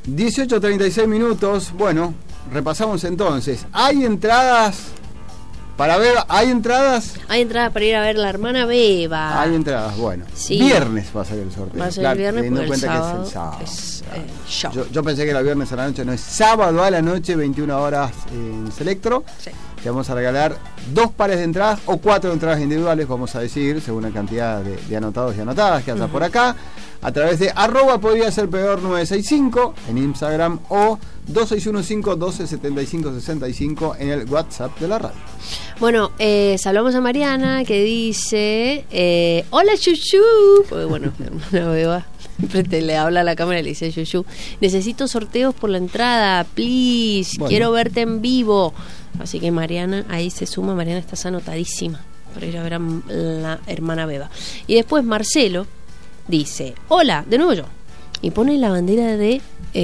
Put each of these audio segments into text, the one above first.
18:36 minutos. Bueno, repasamos entonces. ¿Hay entradas para ver? ¿Hay entradas? Hay entradas para ir a ver La Hermana Beba. Hay entradas, bueno. Sí. Viernes va a ser el sorteo. Va a ser el viernes, teniendo en porque cuenta el que es el sábado. es show. Yo pensé que era viernes a la noche, no, es sábado a la noche, 21 horas en Selectro. Sí. Te vamos a regalar 2 pares de entradas o 4 entradas individuales, vamos a decir, según la cantidad de anotados y anotadas que haya por acá, a través de @podría ser peor 965 en Instagram o 2615-1275-65 en el WhatsApp de la radio. Bueno, saludamos a Mariana que dice hola Chuchu, porque bueno, Hermana Beba siempre le habla a la cámara y le dice Chuchu, necesito sorteos por la entrada, please, bueno, quiero verte en vivo. Así que Mariana, ahí se suma, Mariana estás anotadísima para ir a ver a La Hermana Beba. Y después Marcelo dice, hola, de nuevo yo, y pone la bandera de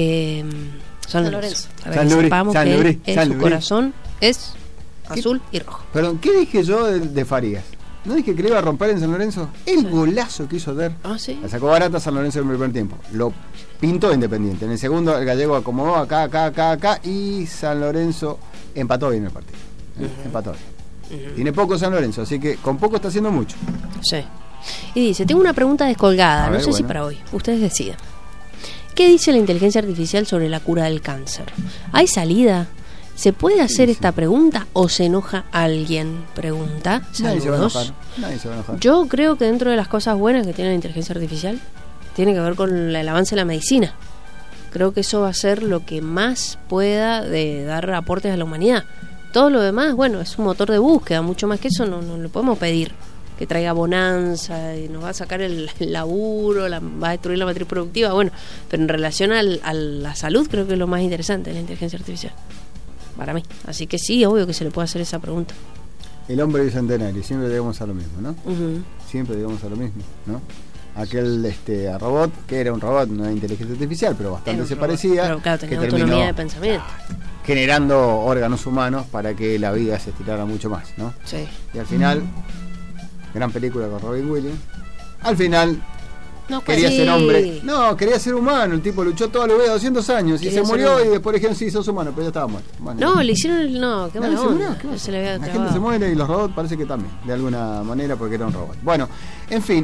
San Lorenzo. A ver, sepamos que su corazón es azul y rojo. Perdón, ¿qué dije yo de Farías? ¿No dije que le iba a romper en San Lorenzo? El golazo que hizo Der. Ah, sí. La sacó barata San Lorenzo en el primer tiempo. Lo pintó Independiente. En el segundo el gallego acomodó acá y San Lorenzo empató bien el partido. Empató bien. Tiene poco San Lorenzo, así que con poco está haciendo mucho. Sí. Y dice, tengo una pregunta descolgada, no sé si para hoy. Ustedes decidan. ¿Qué dice la inteligencia artificial sobre la cura del cáncer? ¿Hay salida? ¿Se puede hacer esta pregunta o se enoja alguien? Pregunta. Nadie se va a enojar. Yo creo que dentro de las cosas buenas que tiene la inteligencia artificial tiene que ver con el avance de la medicina. Creo que eso va a ser lo que más pueda de dar aportes a la humanidad. Todo lo demás, bueno, es un motor de búsqueda, mucho más que eso no le podemos pedir que traiga bonanza y nos va a sacar el laburo, va a destruir la matriz productiva, bueno, pero en relación a la salud creo que es lo más interesante de la inteligencia artificial, para mí. Así que sí, obvio que se le puede hacer esa pregunta. El hombre bicentenario, siempre llegamos a lo mismo, ¿no? Siempre llegamos a lo mismo, ¿no? Aquel robot, que era un robot, no era inteligencia artificial, pero bastante se parecía. Pero claro, tenía que autonomía de pensamiento. Generando órganos humanos para que la vida se estirara mucho más, ¿no? Sí. Y al final, gran película con Robin Williams, al final quería ser hombre. No, quería ser humano. El tipo luchó toda la vida, 200 años, y se murió y después dijeron, sí, sos humano, pero ya estaba muerto. Bueno, no, le hicieron qué mala onda. Se le había la gente se muere y los robots parece que también, de alguna manera, porque era un robot. Bueno, en fin,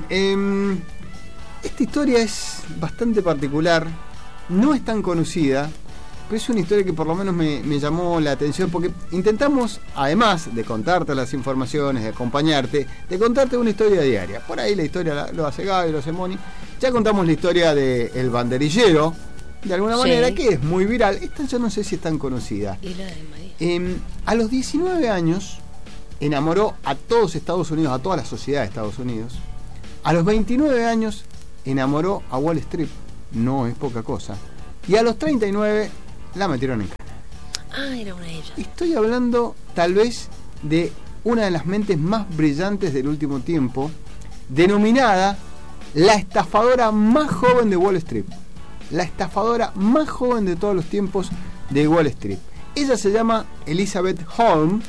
esta historia es bastante particular, no es tan conocida, pero es una historia que por lo menos me llamó la atención, porque intentamos, además de contarte las informaciones, de acompañarte, de contarte una historia diaria. Por ahí la historia lo hace Gaby, lo hace Moni. Ya contamos la historia del banderillero, de alguna manera, que es muy viral. Esta yo no sé si es tan conocida. ¿Y la de María? A los 19 años enamoró a todos Estados Unidos, a toda la sociedad de Estados Unidos. A los 29 años enamoró a Wall Street, no es poca cosa. Y a los 39 la metieron en cana. Ah, era una de ellas. Estoy hablando tal vez de una de las mentes más brillantes del último tiempo, denominada la estafadora más joven de Wall Street. La estafadora más joven de todos los tiempos de Wall Street. Ella se llama Elizabeth Holmes.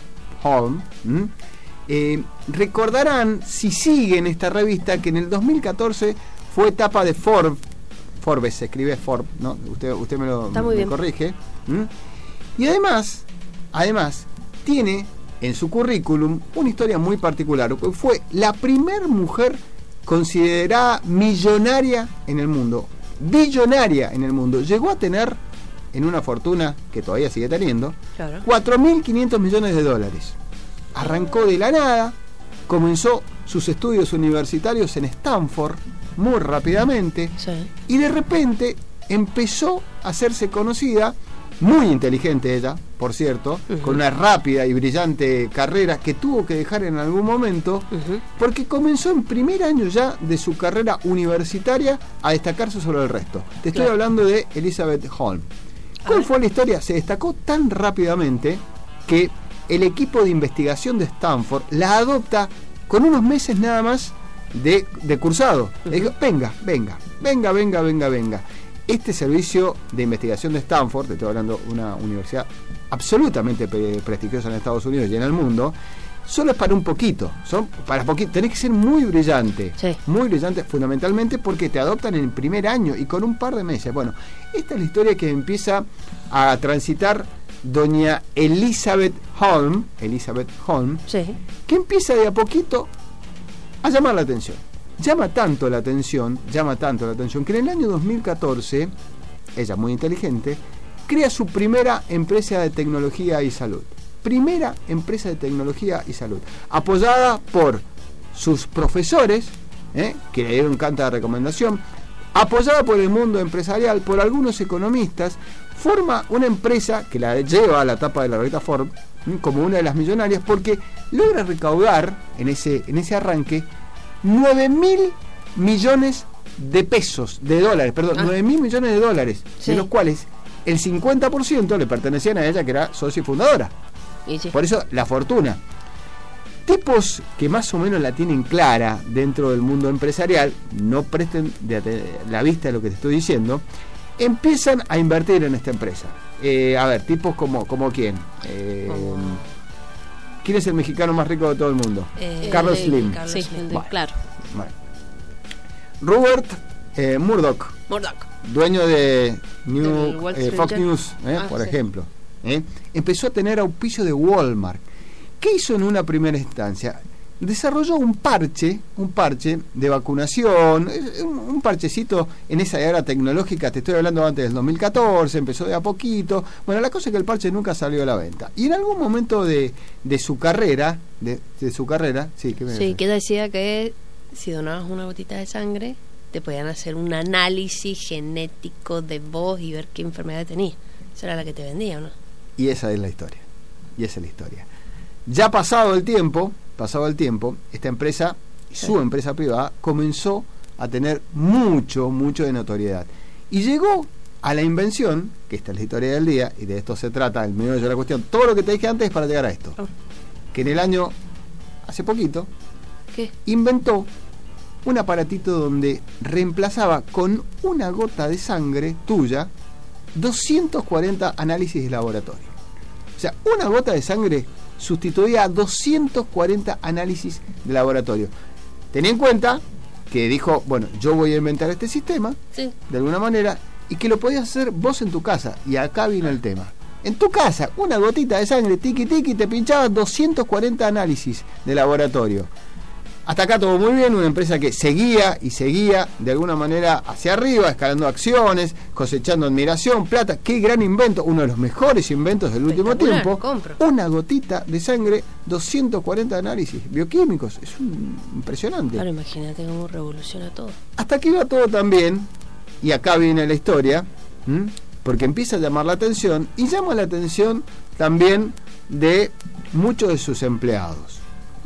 Recordarán, si siguen esta revista, que en el 2014 fue tapa de Forbes, se escribe Forbes, ¿no? Usted me corrige. Y además tiene en su currículum una historia muy particular, porque fue la primer mujer considerada millonaria en el mundo, billonaria en el mundo. Llegó a tener, en una fortuna que todavía sigue teniendo, claro, $4.500 millones. Arrancó de la nada, comenzó sus estudios universitarios en Stanford muy rápidamente, y de repente empezó a hacerse conocida, muy inteligente ella, por cierto, con una rápida y brillante carrera que tuvo que dejar en algún momento, porque comenzó en primer año ya de su carrera universitaria a destacarse sobre el resto. Te estoy hablando de Elizabeth Holmes. ¿Cuál fue la historia? Se destacó tan rápidamente que el equipo de investigación de Stanford la adopta con unos meses nada más de cursado. Le dijo, venga. Este servicio de investigación de Stanford, te estoy hablando de una universidad absolutamente prestigiosa en Estados Unidos y en el mundo, solo es para un poquito, tenés que ser muy brillante, sí. Muy brillante, fundamentalmente porque te adoptan en el primer año y con un par de meses. Bueno, esta es la historia que empieza a transitar doña Elizabeth Holm, sí. Que empieza de a poquito a llamar la atención. Llama tanto la atención que en el año 2014, ella muy inteligente, crea su primera empresa de tecnología y salud. Primera empresa de tecnología y salud, apoyada por sus profesores, que le dieron tanta recomendación, apoyada por el mundo empresarial, por algunos economistas, forma una empresa que la lleva a la tapa de la revista Forbes como una de las millonarias, porque logra recaudar en ese arranque 9.000 millones de pesos, de dólares, perdón, 9.000 millones de dólares, sí. De los cuales el 50% le pertenecían a ella, que era socia y fundadora. Sí. Por eso la fortuna. Tipos que más o menos la tienen clara dentro del mundo empresarial, no presten la vista a lo que te estoy diciendo, empiezan a invertir en esta empresa. A ver, tipos como ¿quién? ¿Quién es el mexicano más rico de todo el mundo? Carlos Slim. Sí, claro. Bueno. Rupert Murdoch, dueño de Fox News, por ejemplo. Empezó a tener auspicio de Walmart. ¿Qué hizo en una primera instancia? Desarrolló un parche de vacunación, un parchecito en esa era tecnológica, te estoy hablando antes del 2014, empezó de a poquito. Bueno, la cosa es que el parche nunca salió a la venta. Y en algún momento de su carrera, sí, ¿qué me decís? Sí, que decía que si donabas una gotita de sangre, te podían hacer un análisis genético de vos y ver qué enfermedad tenías. Esa era la que te vendía, ¿no? Y esa es la historia. Ya pasado el tiempo, esta empresa, su empresa privada, comenzó a tener mucho de notoriedad. Y llegó a la invención, que esta es la historia del día, y de esto se trata, el meollo de la cuestión. Todo lo que te dije antes es para llegar a esto. Que en el año, hace poquito, ¿qué? Inventó un aparatito donde reemplazaba con una gota de sangre tuya 240 análisis de laboratorio. O sea, una gota de sangre sustituía a 240 análisis de laboratorio. Tenía en cuenta que dijo, bueno, yo voy a inventar este sistema, sí, de alguna manera, y que lo podías hacer vos en tu casa. Y acá viene el tema. En tu casa, una gotita de sangre, tiki, te pinchaba 240 análisis de laboratorio. Hasta acá todo muy bien, una empresa que seguía de alguna manera hacia arriba, escalando acciones, cosechando admiración, plata. ¡Qué gran invento! Uno de los mejores inventos del último tiempo. Compro. Una gotita de sangre, 240 análisis bioquímicos. Es impresionante. Ahora imagínate cómo revoluciona todo. Hasta aquí va todo también, y acá viene la historia, porque empieza a llamar la atención, y llama la atención también de muchos de sus empleados.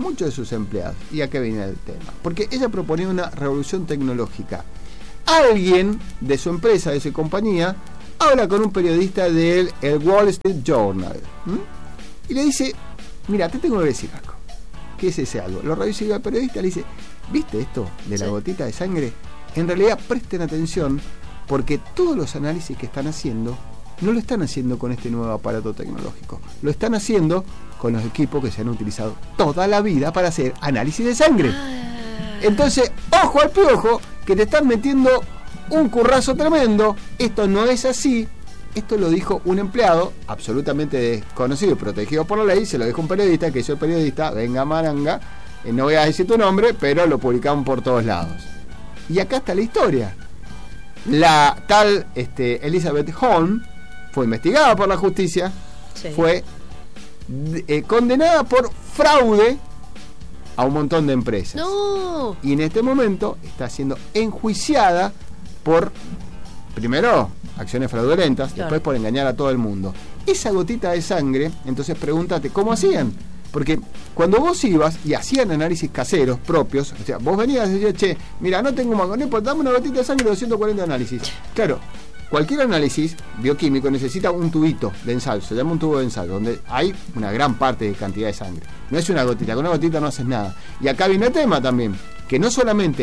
Y acá viene el tema, porque ella proponía una revolución tecnológica. Alguien de su empresa, de su compañía, habla con un periodista del Wall Street Journal, y le dice, mira, te tengo que decir algo. ¿Qué es ese algo? Lo revisa y el periodista le dice, ¿viste esto de la gotita de sangre? En realidad presten atención, porque todos los análisis que están haciendo no lo están haciendo con este nuevo aparato tecnológico, lo están haciendo con los equipos que se han utilizado toda la vida para hacer análisis de sangre. Entonces, ojo al piojo, que te están metiendo un currazo tremendo. Esto no es así. Esto lo dijo un empleado absolutamente desconocido y protegido por la ley. Se lo dijo un periodista, que hizo el periodista, venga maranga, no voy a decir tu nombre, pero lo publicaron por todos lados. Y acá está la historia. La tal Elizabeth Holm fue investigada por la justicia, sí, fue condenada por fraude a un montón de empresas. No. Y en este momento está siendo enjuiciada por, primero, acciones fraudulentas, claro, después por engañar a todo el mundo. Esa gotita de sangre, entonces pregúntate, ¿cómo hacían? Porque cuando vos ibas y hacían análisis caseros propios, o sea, vos venías y decías, che, mira, no tengo mango, pues dame una gotita de sangre de 240 análisis. Claro, cualquier análisis bioquímico necesita un tubito de ensayo, se llama un tubo de ensayo, donde hay una gran parte de cantidad de sangre. No es una gotita, con una gotita no haces nada. Y acá viene el tema también, que no solamente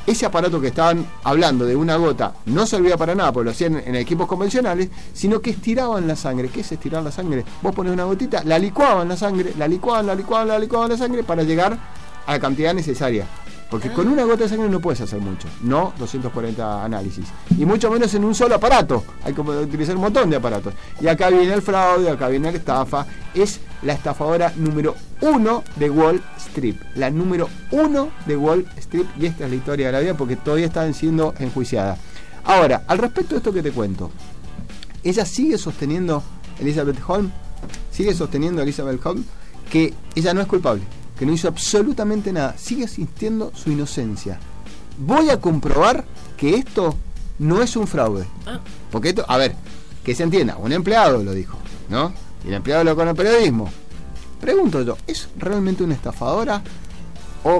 ese aparato que estaban hablando de una gota no servía para nada, porque lo hacían en equipos convencionales, sino que estiraban la sangre. ¿Qué es estirar la sangre? Vos ponés una gotita, la licuaban la sangre, la licuaban la sangre para llegar a la cantidad necesaria. Porque con una gota de sangre no puedes hacer mucho, no 240 análisis, y mucho menos en un solo aparato, hay que utilizar un montón de aparatos. Y acá viene el fraude, acá viene la estafa. Es la estafadora número 1 de Wall Street, la número 1 de Wall Street, y esta es la historia de la vida, porque todavía están siendo enjuiciadas. Ahora, al respecto de esto que te cuento, ella sigue sosteniendo, Elizabeth Holmes, que ella no es culpable, que no hizo absolutamente nada, sigue insistiendo su inocencia. Voy a comprobar que esto no es un fraude. Porque esto, a ver, que se entienda, un empleado lo dijo, ¿no? Y el empleado lo con el periodismo. Pregunto yo, ¿es realmente una estafadora? ¿O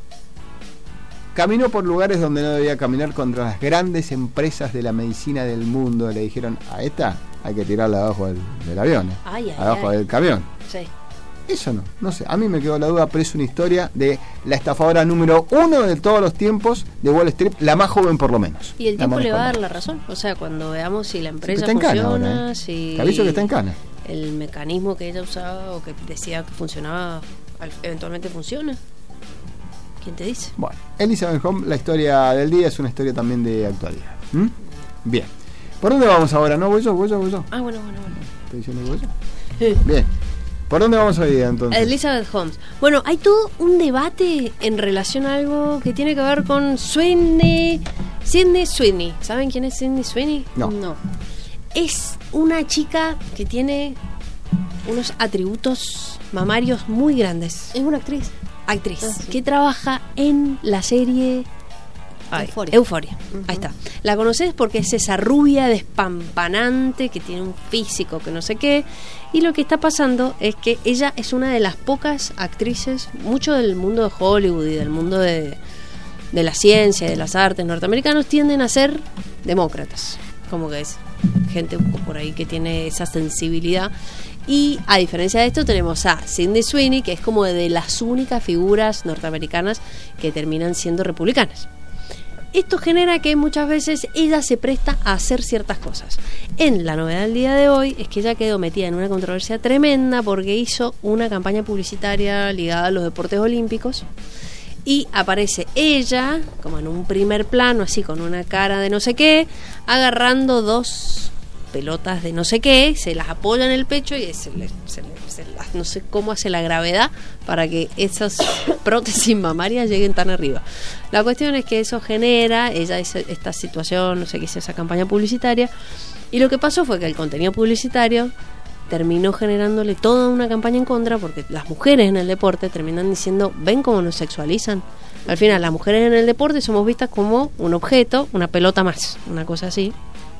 caminó por lugares donde no debía caminar contra las grandes empresas de la medicina del mundo? Le dijeron, a esta hay que tirarla abajo del avión, abajo del camión. Sí. Eso no sé, a mí me quedó la duda, pero es una historia de la estafadora número 1 de todos los tiempos de Wall Street, la más joven por lo menos. Y el tiempo le va a dar la razón, o sea, cuando veamos si la empresa funciona, ahora, si te aviso que está en cana. El mecanismo que ella usaba o que decía que funcionaba, eventualmente funciona. ¿Quién te dice? Bueno, Elizabeth Holmes, la historia del día es una historia también de actualidad. Bien. ¿Por dónde vamos ahora? ¿No? ¿Voy yo? Ah, bueno. ¿Te diciendo que voy yo? Bien. ¿Por dónde vamos hoy día entonces? Elizabeth Holmes. Bueno, hay todo un debate en relación a algo que tiene que ver con Sydney Sweeney. ¿Saben quién es Sydney Sweeney? No. Es una chica que tiene unos atributos mamarios muy grandes. Es una actriz. Sí. Que trabaja en la serie Euphoria. Ahí está. La conoces porque es esa rubia despampanante que tiene un físico que no sé qué. Y lo que está pasando es que ella es una de las pocas actrices, mucho del mundo de Hollywood y del mundo de la ciencia y de las artes norteamericanos tienden a ser demócratas. Como que es gente un poco por ahí que tiene esa sensibilidad. Y a diferencia de esto tenemos a Sydney Sweeney, que es como de las únicas figuras norteamericanas que terminan siendo republicanas. Esto genera que muchas veces ella se presta a hacer ciertas cosas. En la novedad del día de hoy es que ella quedó metida en una controversia tremenda porque hizo una campaña publicitaria ligada a los deportes olímpicos y aparece ella como en un primer plano, así con una cara de no sé qué, agarrando 2 pelotas de no sé qué, se las apoya en el pecho y no sé cómo hace la gravedad para que esas prótesis mamarias lleguen tan arriba. La cuestión es que eso genera, ella dice esta situación, no sé qué, hizo esa campaña publicitaria, y lo que pasó fue que el contenido publicitario terminó generándole toda una campaña en contra, porque las mujeres en el deporte terminan diciendo, ven cómo nos sexualizan. Al final, las mujeres en el deporte somos vistas como un objeto, una pelota más, una cosa así.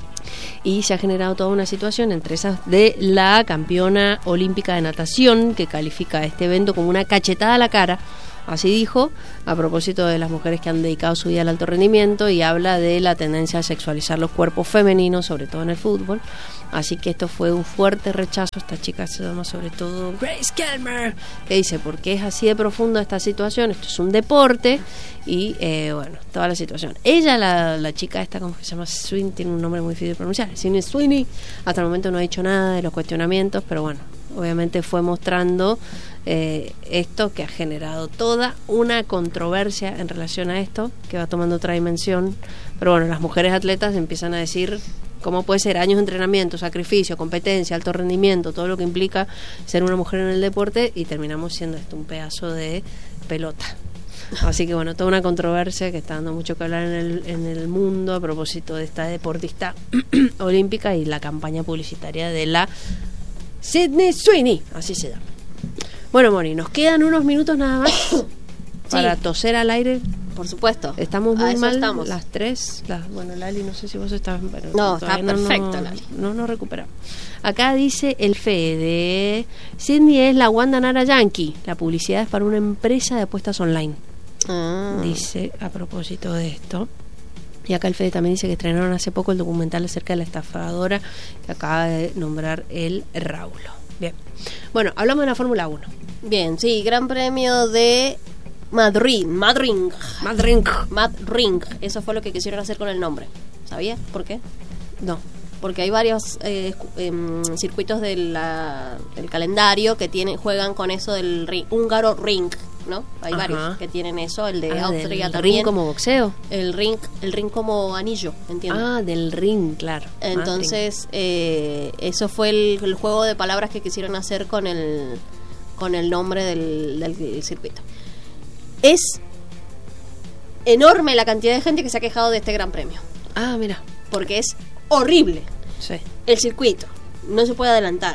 Y se ha generado toda una situación entre esas de la campeona olímpica de natación, que califica este evento como una cachetada a la cara, así dijo, a propósito de las mujeres que han dedicado su vida al alto rendimiento, y habla de la tendencia a sexualizar los cuerpos femeninos, sobre todo en el fútbol. Así que esto fue un fuerte rechazo. Esta chica se llama sobre todo Grace Kelmer, que dice, ¿por qué es así de profunda esta situación? Esto es un deporte. Y bueno, toda la situación. Ella, la chica esta, como que se llama Sweeney, tiene un nombre muy difícil de pronunciar, Sydney Sweeney, hasta el momento no ha dicho nada de los cuestionamientos, pero bueno, obviamente fue mostrando esto que ha generado toda una controversia en relación a esto, que va tomando otra dimensión. Pero bueno, las mujeres atletas empiezan a decir cómo puede ser años de entrenamiento, sacrificio, competencia, alto rendimiento, todo lo que implica ser una mujer en el deporte, y terminamos siendo esto un pedazo de pelota. Así que bueno, toda una controversia que está dando mucho que hablar en el mundo a propósito de esta deportista olímpica y la campaña publicitaria de la Sydney Sweeney, así se llama. Bueno, Moni, nos quedan unos minutos nada más para toser al aire. Por supuesto. Estamos muy mal, estamos. Las 3. Bueno, Lali, no sé si vos estás... Pero no, está perfecto, Lali. No nos recuperamos. Acá dice el Fede, Sydney es la Wanda Nara Yankee. La publicidad es para una empresa de apuestas online. Dice a propósito de esto. Y acá el Fede también dice que estrenaron hace poco el documental acerca de la estafadora que acaba de nombrar el Raulo. Bien. Bueno, hablamos de la Fórmula 1. Bien, sí, Gran Premio de Madring. Eso fue lo que quisieron hacer con el nombre. ¿Sabías por qué? No. Porque hay varios circuitos del calendario que juegan con eso del húngaro ring, ¿no? Hay varios que tienen eso, el de Austria también. ¿El ring como boxeo? El ring como anillo, ¿entiendes? Del ring, claro. Entonces, eso fue el juego de palabras que quisieron hacer con el nombre del circuito. Es enorme la cantidad de gente que se ha quejado de este Gran Premio. Mira. Porque es horrible. Sí. El circuito, no se puede adelantar.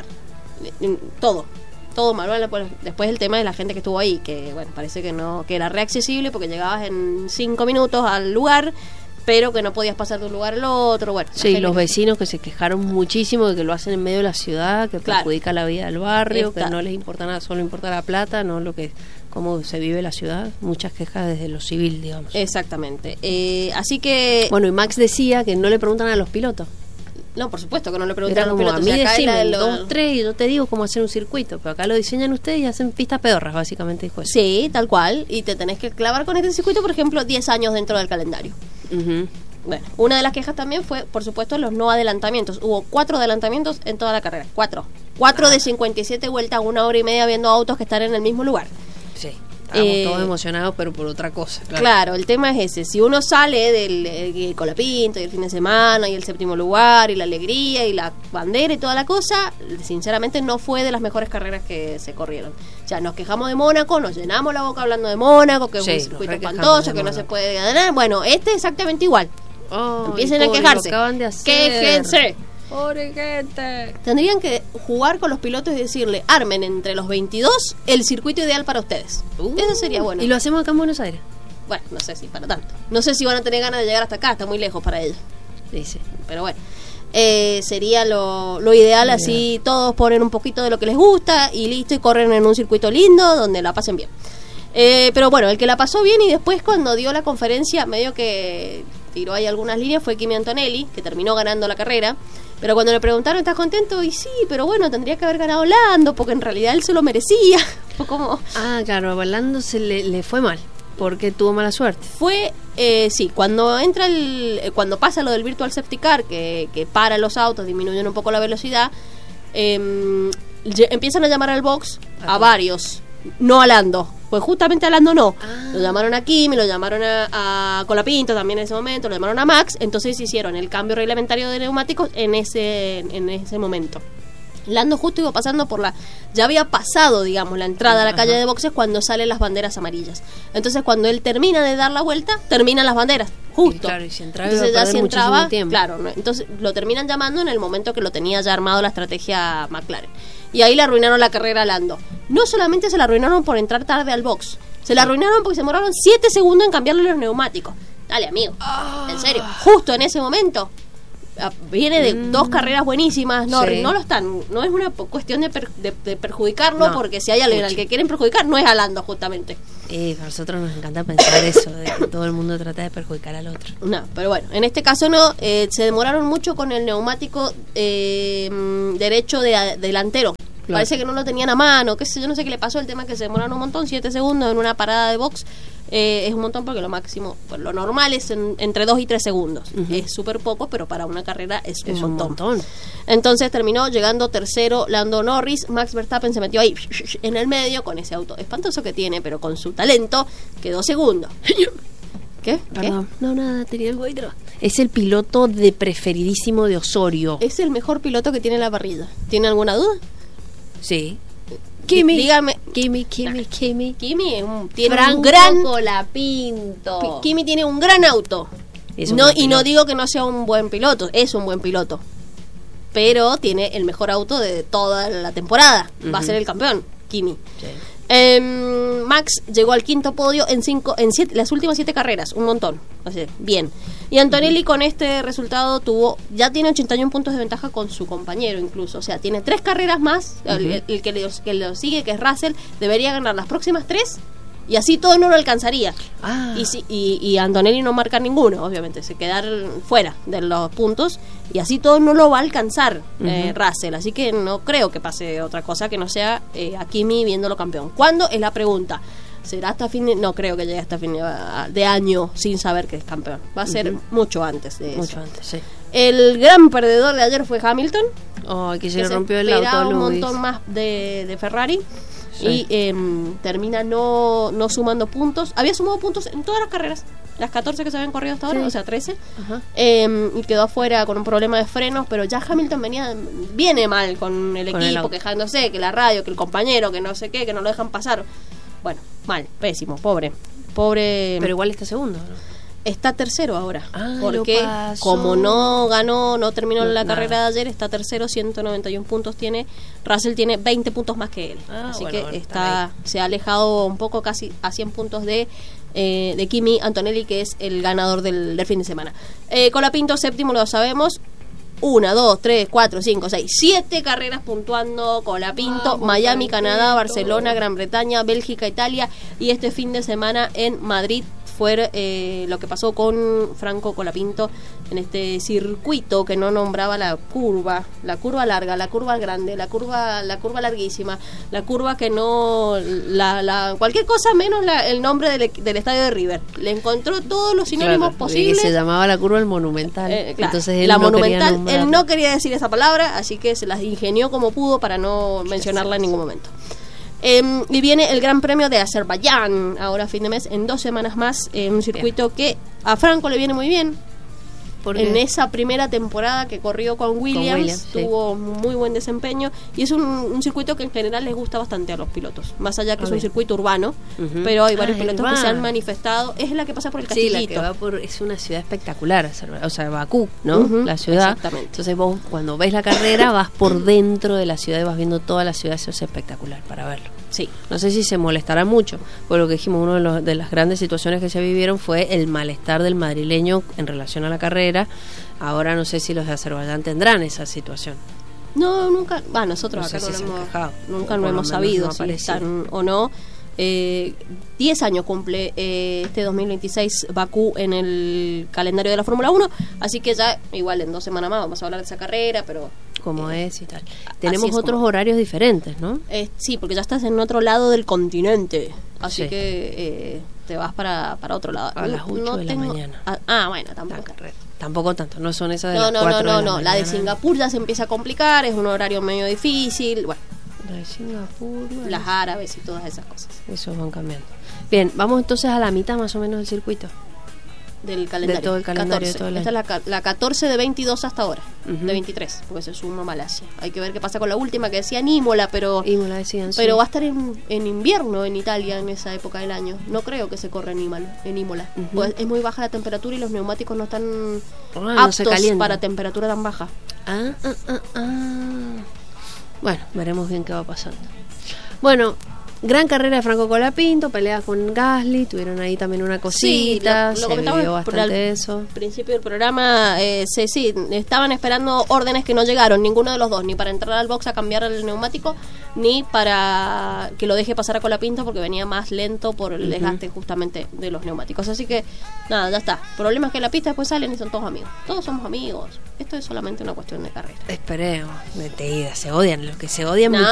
Todo mal. Después el tema de la gente que estuvo ahí, que bueno, parece que era reaccesible porque llegabas en 5 minutos al lugar, pero que no podías pasar de un lugar al otro. Bueno, sí, los vecinos que se quejaron muchísimo de que lo hacen en medio de la ciudad, que perjudica la vida del barrio, que no les importa nada, solo importa la plata, no lo que cómo se vive la ciudad. Muchas quejas desde lo civil, digamos. Exactamente. Así que... Bueno, y Max decía que no le preguntan a los pilotos. No, por supuesto que no le preguntan a los pilotos. A mí decime, 2, 3 y yo te digo cómo hacer un circuito, pero acá lo diseñan ustedes y hacen pistas pedorras, básicamente, dijo eso. Sí, tal cual, y te tenés que clavar con este circuito, por ejemplo, 10 años dentro del calendario. Bueno, una de las quejas también fue, por supuesto, los no adelantamientos. Hubo 4 adelantamientos en toda la carrera. 4 de 57 vueltas, 1 hora y media viendo autos que están en el mismo lugar. Sí. Estamos todos emocionados, pero por otra cosa. Claro, el tema es ese. Si uno sale del Colapinto y el fin de semana y el séptimo lugar y la alegría y la bandera y toda la cosa, sinceramente no fue de las mejores carreras que se corrieron. O sea, nos quejamos de Mónaco, nos llenamos la boca hablando de Mónaco, que es un circuito espantoso, que no se puede ganar. Bueno, este es exactamente igual. Empiecen a quejarse. ¡Quéjense! ¡Pobre gente! Tendrían que jugar con los pilotos y decirle, armen entre los 22 el circuito ideal para ustedes. Eso sería bueno. ¿Y lo hacemos acá en Buenos Aires? Bueno, no sé si para tanto. No sé si van a tener ganas de llegar hasta acá, está muy lejos para ellos. Sí. Pero bueno, sería lo ideal, así todos ponen un poquito de lo que les gusta y listo, y corren en un circuito lindo donde la pasen bien. Pero bueno, el que la pasó bien y después cuando dio la conferencia, medio que tiró ahí algunas líneas, fue Kimi Antonelli, que terminó ganando la carrera. Pero cuando le preguntaron, ¿estás contento? Y sí, pero bueno, tendría que haber ganado Lando, porque en realidad él se lo merecía. Fue como... claro, a Lando le fue mal, porque tuvo mala suerte. Fue, sí, cuando cuando pasa lo del Virtual Safety Car, que para los autos, disminuyen un poco la velocidad, empiezan a llamar al box a varios, no a Lando. Pues justamente a Lando no. Lo llamaron a Kimi, lo llamaron a Colapinto también en ese momento, lo llamaron a Max, entonces hicieron el cambio reglamentario de neumáticos en ese momento. Lando justo iba pasando ya había pasado, digamos, la entrada a la calle de boxes cuando salen las banderas amarillas. Entonces cuando él termina de dar la vuelta, terminan las banderas, justo. Claro, y si entraba, entonces ya si entraba, tiempo. Claro, ¿no? Entonces lo terminan llamando en el momento que lo tenía ya armado la estrategia McLaren. Y ahí le arruinaron la carrera a Lando. No solamente se la arruinaron por entrar tarde al box, se la arruinaron porque se demoraron 7 segundos en cambiarle los neumáticos. Dale, amigo, en serio, justo en ese momento. Viene de 2 carreras buenísimas, no es una cuestión de perjudicarlo, porque si hay alguien al que quieren perjudicar, no es a Lando justamente. A nosotros nos encanta pensar eso, de que todo el mundo trata de perjudicar al otro. No, pero bueno, en este caso no, se demoraron mucho con el neumático derecho delantero. Claro. Parece que no lo tenían a mano, qué sé yo, no sé qué le pasó, el tema es que se demoraron un montón, 7 segundos en una parada de box. Es un montón porque lo máximo, pues lo normal es entre 2 y 3 segundos. Es súper poco, pero para una carrera es un montón. Entonces terminó llegando tercero Lando Norris. Max Verstappen se metió ahí en el medio con ese auto espantoso que tiene, pero con su talento quedó segundo. ¿Qué? Perdón. No, nada, tenía algo ahí. Es el piloto de preferidísimo de Osorio. Es el mejor piloto que tiene la parrilla. ¿Tiene alguna duda? Sí. Kimi. Dígame. Kimi tiene un gran Colapinto. Kimi tiene un gran auto. No digo que no sea un buen piloto, es un buen piloto. Pero tiene el mejor auto de toda la temporada. Va a ser el campeón, Kimi. Sí. Max llegó al 5º podio en las últimas 7 carreras, un montón. O sea, bien. Y Antonelli con este resultado ya tiene 81 puntos de ventaja con su compañero incluso. O sea, tiene 3 carreras más. El que lo sigue, que es Russell, debería ganar las próximas 3. Y así todo no lo alcanzaría. Y Antonelli no marca ninguno, obviamente. Se quedar fuera de los puntos. Y así todo no lo va a alcanzar Russell. Así que no creo que pase otra cosa que no sea a Kimi viéndolo campeón. ¿Cuándo? Es la pregunta. será hasta no creo que llegue hasta fin de año sin saber que es campeón. Va a ser mucho antes de eso. Mucho antes, sí. El gran perdedor de ayer fue Hamilton. Que se le rompió el auto, un montón más de Ferrari. Sí. Y termina no sumando puntos. Había sumado puntos en todas las carreras, las 14 que se habían corrido hasta ahora, o sea 13. Y quedó afuera con un problema de frenos. Pero ya Hamilton viene mal con el equipo, quejándose que la radio, que el compañero, que no sé qué, que no lo dejan pasar. Bueno, mal, pésimo, pobre. Pero igual está segundo, ¿no? Está tercero ahora, porque como no terminó la carrera de ayer, está tercero, 191 puntos tiene. Russell tiene 20 puntos más que él, así que se ha alejado un poco, casi a 100 puntos de Kimi Antonelli, que es el ganador del fin de semana. Colapinto séptimo, lo sabemos. 1, 2, 3, 4, 5, 6, 7 carreras puntuando Colapinto. Miami, Canadá, Barcelona, Gran Bretaña, Bélgica, Italia, y este fin de semana en Madrid fue lo que pasó con Franco Colapinto en este circuito que no nombraba la curva larga, la curva grande, la curva larguísima, la curva que no cualquier cosa menos el nombre del estadio de River. Le encontró todos los sinónimos posibles. Se llamaba la curva el Monumental. Entonces él Monumental, él no quería decir esa palabra, así que se las ingenió como pudo para no mencionarla en ningún momento. Y viene el Gran Premio de Azerbaiyán ahora a fin de mes, en 2 semanas más, un circuito que a Franco le viene muy bien. En esa primera temporada que corrió con Williams tuvo muy buen desempeño, y es un circuito que en general les gusta bastante a los pilotos, más allá que es un circuito urbano, pero hay varios pilotos que se han manifestado. Es la que pasa por el Castillito. Sí, la que va es una ciudad espectacular, o sea, Bakú, ¿no? La ciudad. Exactamente. Entonces vos cuando ves la carrera vas por dentro de la ciudad y vas viendo toda la ciudad. Eso es espectacular para verlo. Sí. No sé si se molestará mucho, por lo que dijimos, una de las grandes situaciones que se vivieron fue el malestar del madrileño en relación a la carrera. Ahora no sé si los de Azerbaiyán tendrán esa situación. No, nunca. Nosotros acá nunca no hemos sabido si están o no. 10 años cumple este 2026 Bakú en el calendario de la Fórmula 1, así que ya igual en 2 semanas más vamos a hablar de esa carrera, pero como es y tal. Tenemos otros horarios diferentes, ¿no? Sí, porque ya estás en otro lado del continente, así que te vas para otro lado. A las 8 de la mañana. Bueno, tampoco tanto, no son esas de las 4 de la mañana. La de Singapur ya se empieza a complicar, es un horario medio difícil, bueno. La de Singapur, las árabes y todas esas cosas. Eso van cambiando. Bien, vamos entonces a la mitad más o menos del circuito. Del calendario. De todo el calendario. 14. De todo el Esta es la 14 de 22 hasta ahora, de 23, porque se suma Malasia. Hay que ver qué pasa con la última, que decían Imola, pero Imola decían, pero va a estar en invierno en Italia en esa época del año. No creo que se corra en Imola. Pues es muy baja la temperatura y los neumáticos no están aptos para temperatura tan baja. Bueno, veremos bien qué va pasando. Bueno, gran carrera de Franco Colapinto, pelea con Gasly, tuvieron ahí también una cosita, lo se vivió bastante eso. Al principio del programa, estaban esperando órdenes que no llegaron, ninguno de los dos, ni para entrar al box a cambiar el neumático, ni para que lo deje pasar a Colapinto, porque venía más lento por el desgaste justamente de los neumáticos. Así que, nada, ya está. Problemas que en la pista después salen y son todos amigos. Todos somos amigos. Esto es solamente una cuestión de carrera. Esperemos. Mentira, se odian. Los que se odian muchísimo